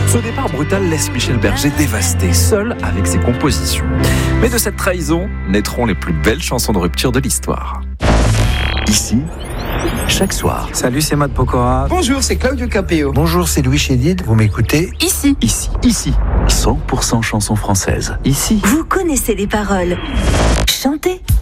Ce départ brutal laisse Michel Berger dévasté, seul avec ses compositions. Mais de cette trahison naîtront les plus belles chansons de rupture de l'histoire. Ici, chaque soir. Salut, c'est Matt Pokora. Bonjour, c'est Claudio Capéo. Bonjour, c'est Louis Chédid. Vous m'écoutez ? Ici. 100% chansons françaises. Ici. Vous connaissez les paroles. Chantez.